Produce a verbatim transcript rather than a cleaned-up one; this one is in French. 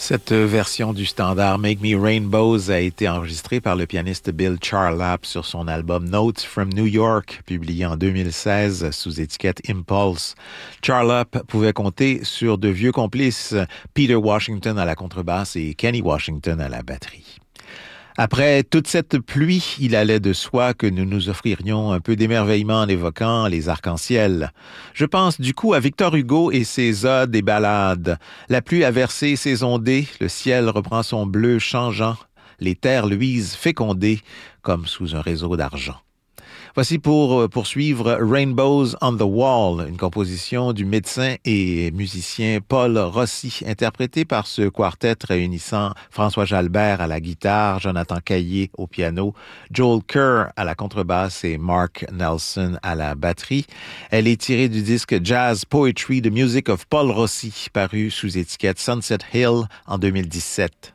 Cette version du standard Make Me Rainbows a été enregistrée par le pianiste Bill Charlap sur son album Notes from New York, publié en deux mille seize sous étiquette Impulse. Charlap pouvait compter sur de vieux complices, Peter Washington à la contrebasse et Kenny Washington à la batterie. Après toute cette pluie, il allait de soi que nous nous offririons un peu d'émerveillement en évoquant les arcs-en-ciel. Je pense du coup à Victor Hugo et ses odes et ballades. La pluie a versé ses ondées, le ciel reprend son bleu changeant, les terres luisent fécondées comme sous un réseau d'argent. Voici pour poursuivre Rainbows on the Wall, une composition du médecin et musicien Paul Rossi, interprétée par ce quartet réunissant François Jalbert à la guitare, Jonathan Caillé au piano, Joel Kerr à la contrebasse et Mark Nelson à la batterie. Elle est tirée du disque Jazz Poetry, The Music of Paul Rossi, paru sous étiquette Sunset Hill en deux mille dix-sept.